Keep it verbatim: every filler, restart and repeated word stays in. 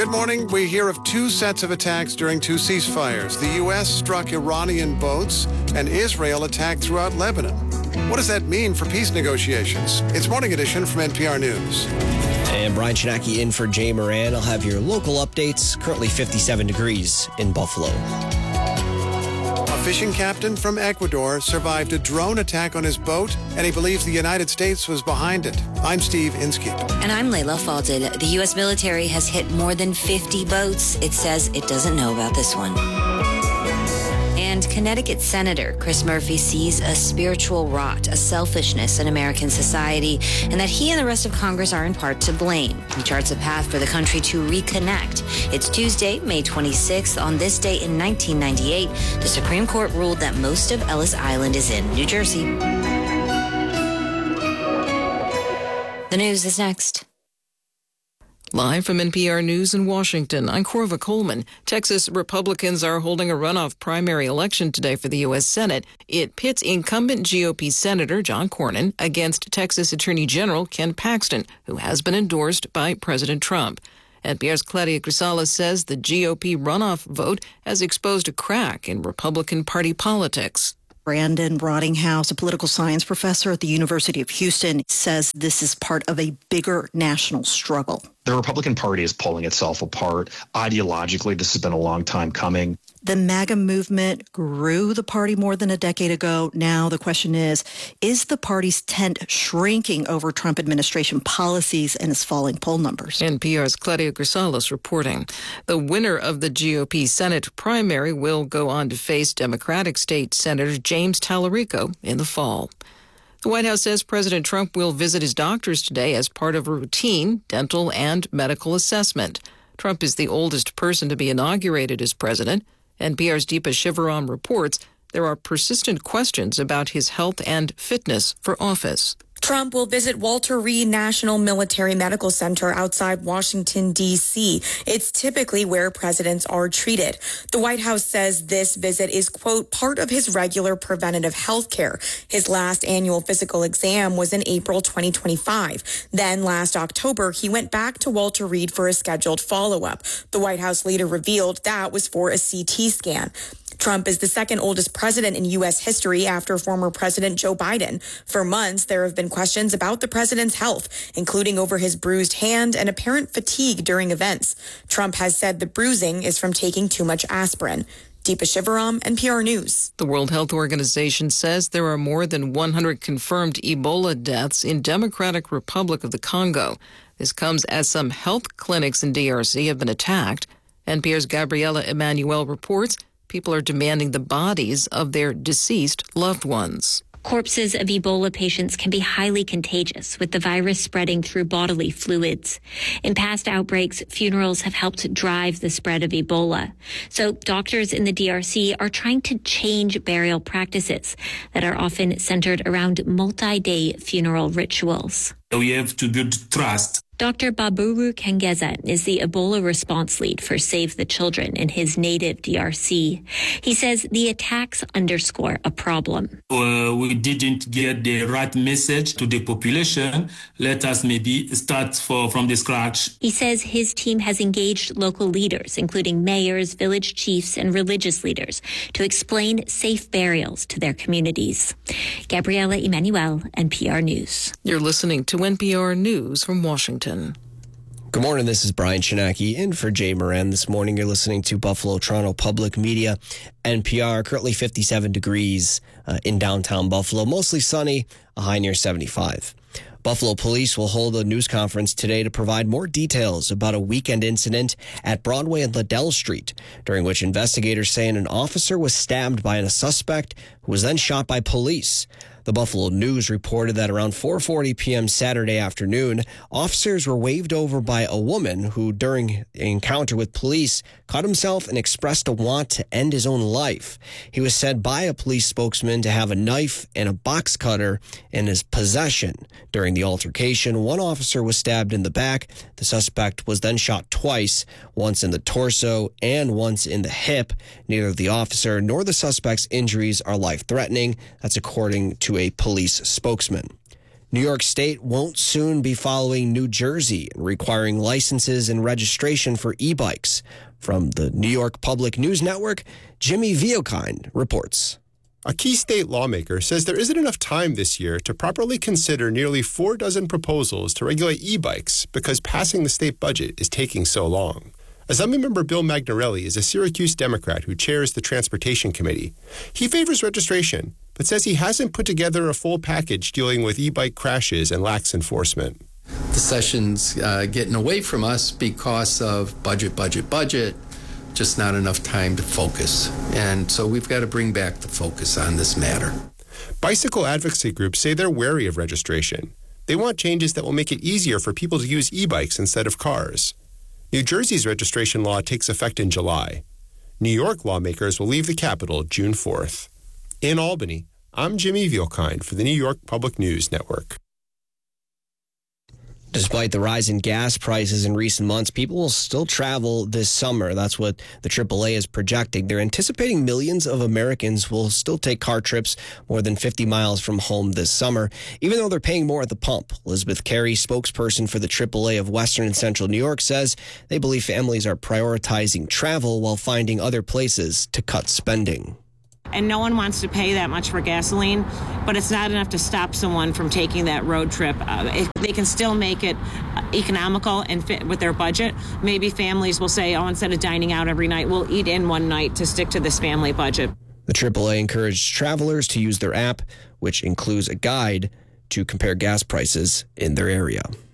Good morning. We hear of two sets of attacks during two ceasefires. The U S struck Iranian boats and Israel attacked throughout Lebanon. What does that mean for peace negotiations? It's Morning Edition from N P R News. And Brian Chinaki in for Jay Moran. I'll have your local updates. Currently fifty-seven degrees in Buffalo. A fishing captain from Ecuador survived a drone attack on his boat, and he believes the United States was behind it. I'm Steve Inskeep. And I'm Layla Falded. The U S military has hit more than fifty boats. It says it doesn't know about this one. And Connecticut Senator Chris Murphy sees a spiritual rot, a selfishness in American society, and that he and the rest of Congress are in part to blame. He charts a path for the country to reconnect. It's Tuesday, May twenty-sixth. On this day in nineteen ninety-eight, the Supreme Court ruled that most of Ellis Island is in New Jersey. The news is next. Live from N P R News in Washington, I'm Corva Coleman. Texas Republicans are holding a runoff primary election today for the U S Senate. It pits incumbent G O P Senator John Cornyn against Texas Attorney General Ken Paxton, who has been endorsed by President Trump. N P R's Claudia Grisales says the G O P runoff vote has exposed a crack in Republican Party politics. Brandon Rottinghouse, a political science professor at the University of Houston, says this is part of a bigger national struggle. The Republican Party is pulling itself apart. Ideologically, this has been a long time coming. The MAGA movement grew the party more than a decade ago. Now the question is, is the party's tent shrinking over Trump administration policies and its falling poll numbers? N P R's Claudia Grisales reporting. The winner of the G O P Senate primary will go on to face Democratic State Senator James Tallarico in the fall. The White House says President Trump will visit his doctors today as part of a routine dental and medical assessment. Trump is the oldest person to be inaugurated as president. N P R's Deepa Shivaram reports there are persistent questions about his health and fitness for office. Trump will visit Walter Reed National Military Medical Center outside Washington, D C. It's typically where presidents are treated. The White House says this visit is, quote, part of his regular preventative health care. His last annual physical exam was in April twenty twenty-five. Then last October, he went back to Walter Reed for a scheduled follow-up. The White House later revealed that was for a C T scan. Trump is the second oldest president in U S history after former President Joe Biden. For months, there have been questions about the president's health, including over his bruised hand and apparent fatigue during events. Trump has said the bruising is from taking too much aspirin. Deepa Shivaram, N P R News. The World Health Organization says there are more than one hundred confirmed Ebola deaths in Democratic Republic of the Congo. This comes as some health clinics in D R C have been attacked. N P R's Gabriela Emanuel reports people are demanding the bodies of their deceased loved ones. Corpses of Ebola patients can be highly contagious, with the virus spreading through bodily fluids. In past outbreaks, funerals have helped drive the spread of Ebola. So doctors in the D R C are trying to change burial practices that are often centered around multi-day funeral rituals. We have to build trust. Doctor Baburu Kengeza is the Ebola response lead for Save the Children in his native D R C. He says the attacks underscore a problem. Uh, we didn't get the right message to the population. Let us maybe start for, from the scratch. He says his team has engaged local leaders, including mayors, village chiefs, and religious leaders, to explain safe burials to their communities. Gabriela Emanuel, N P R News. You're listening to N P R News from Washington. Good morning, this is Brian Chinaki in for Jay Moran. This morning you're listening to Buffalo Toronto Public Media, N P R. Currently fifty-seven degrees uh, in downtown Buffalo, mostly sunny, a high near seventy-five. Buffalo police will hold a news conference today to provide more details about a weekend incident at Broadway and Liddell Street, during which investigators say an officer was stabbed by a suspect who was then shot by police. The Buffalo News reported that around four forty p.m. Saturday afternoon, officers were waved over by a woman who, during an encounter with police, cut himself and expressed a want to end his own life. He was said by a police spokesman to have a knife and a box cutter in his possession. During the altercation, one officer was stabbed in the back. The suspect was then shot twice, once in the torso and once in the hip. Neither the officer nor the suspect's injuries are life-threatening. That's according to a police spokesman. New York State won't soon be following New Jersey and requiring licenses and registration for e-bikes. From the New York Public News Network, Jimmy Viokind reports. A key state lawmaker says there isn't enough time this year to properly consider nearly four dozen proposals to regulate e-bikes because passing the state budget is taking so long. Assemblymember Bill Magnarelli is a Syracuse Democrat who chairs the Transportation Committee. He favors registration, but says he hasn't put together a full package dealing with e-bike crashes and lax enforcement. The session's uh, getting away from us because of budget, budget, budget, just not enough time to focus. And so we've got to bring back the focus on this matter. Bicycle advocacy groups say they're wary of registration. They want changes that will make it easier for people to use e-bikes instead of cars. New Jersey's registration law takes effect in July. New York lawmakers will leave the Capitol June fourth. In Albany, I'm Jimmy Viokind for the New York Public News Network. Despite the rise in gas prices in recent months, people will still travel this summer. That's what the triple A is projecting. They're anticipating millions of Americans will still take car trips more than fifty miles from home this summer, even though they're paying more at the pump. Elizabeth Carey, spokesperson for the triple A of Western and Central New York, says they believe families are prioritizing travel while finding other places to cut spending. And no one wants to pay that much for gasoline, but it's not enough to stop someone from taking that road trip. Uh, if they can still make it economical and fit with their budget. Maybe families will say, oh, instead of dining out every night, we'll eat in one night to stick to this family budget. The triple A encouraged travelers to use their app, which includes a guide to compare gas prices in their area.